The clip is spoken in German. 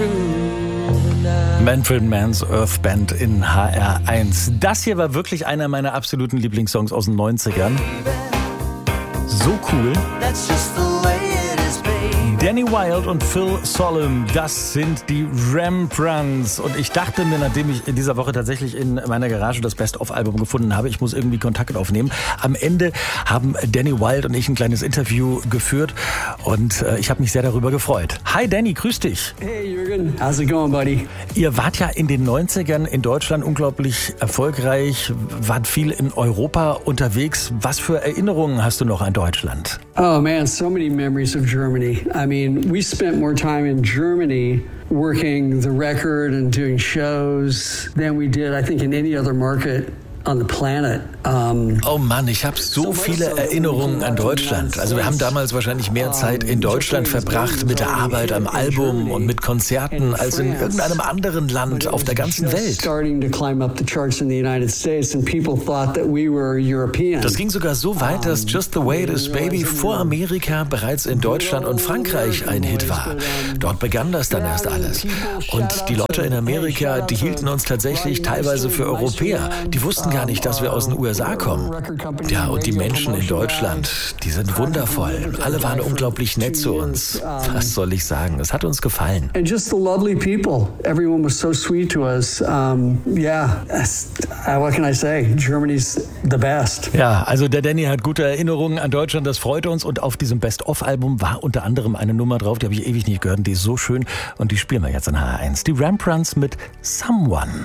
Manfred Mann's Earth Band in HR1. Das hier war wirklich einer meiner absoluten Lieblingssongs aus den 90ern. So cool. Danny Wilde und Phil Solemn, das sind die Rembrandts. Und ich dachte mir, nachdem ich in dieser Woche tatsächlich in meiner Garage das Best-of-Album gefunden habe, ich muss irgendwie Kontakt aufnehmen. Am Ende haben Danny Wilde und ich ein kleines Interview geführt und ich habe mich sehr darüber gefreut. Hi Danny, grüß dich. Hey Jürgen, how's it going, buddy? Ihr wart ja in den 90ern in Deutschland unglaublich erfolgreich, wart viel in Europa unterwegs. Was für Erinnerungen hast du noch an Deutschland? Oh man, so many memories of Germany. I mean, we spent more time in Germany working the record and doing shows than we did, I think, in any other market on the planet. Oh Mann, ich habe so viele Erinnerungen an Deutschland. Also wir haben damals wahrscheinlich mehr Zeit in Deutschland verbracht mit der Arbeit am Album und mit Konzerten als in irgendeinem anderen Land auf der ganzen Welt. Das ging sogar so weit, dass Just the Way It Is Baby vor Amerika bereits in Deutschland und Frankreich ein Hit war. Dort begann das dann erst alles. Und die Leute in Amerika, die hielten uns tatsächlich teilweise für Europäer. Die wussten gar nicht, dass wir aus den USA kommen. Ja, und die Menschen in Deutschland, die sind wundervoll. Alle waren unglaublich nett zu uns. Was soll ich sagen? Es hat uns gefallen. And just the lovely people. Everyone was so sweet to us. What can I say? Germany's the best. Ja, also der Danny hat gute Erinnerungen an Deutschland. Das freut uns. Und auf diesem Best-of-Album war unter anderem eine Nummer drauf, die habe ich ewig nicht gehört. Die ist so schön und die spielen wir jetzt an HR1. Die Rembrandts mit Someone.